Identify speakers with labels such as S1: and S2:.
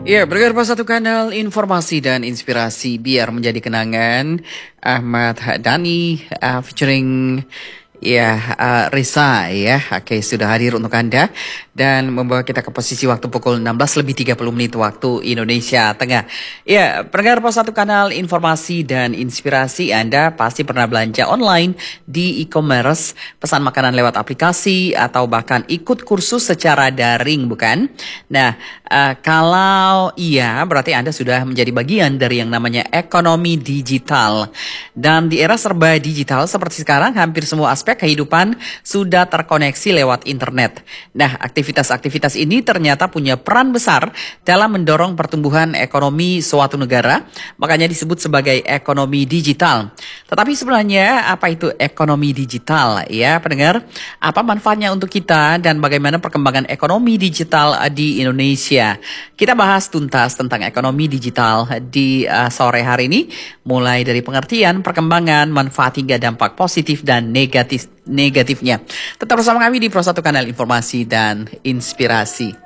S1: Ya, bergerak satu kanal informasi dan inspirasi biar menjadi kenangan. Ahmad Dhani featuring Risa ya. Oke, sudah hadir untuk Anda dan membawa kita ke posisi waktu pukul 16:30 waktu Indonesia Tengah. Ya, pendengar satu kanal informasi dan inspirasi, Anda pasti pernah belanja online di e-commerce, pesan makanan lewat aplikasi atau bahkan ikut kursus secara daring, bukan? Nah, kalau iya, berarti Anda sudah menjadi bagian dari yang namanya ekonomi digital. Dan di era serba digital seperti sekarang, hampir semua aspek kehidupan sudah terkoneksi lewat internet. Nah, aktivitas-aktivitas ini ternyata punya peran besar dalam mendorong pertumbuhan ekonomi suatu negara, makanya disebut sebagai ekonomi digital. Tetapi sebenarnya apa itu ekonomi digital ya pendengar? Apa manfaatnya untuk kita dan bagaimana perkembangan ekonomi digital di Indonesia? Kita bahas tuntas tentang ekonomi digital di sore hari ini, mulai dari pengertian, perkembangan, manfaat hingga dampak positif dan negatifnya. Tetap bersama kami di Pro 1 Kanal Informasi dan Inspirasi.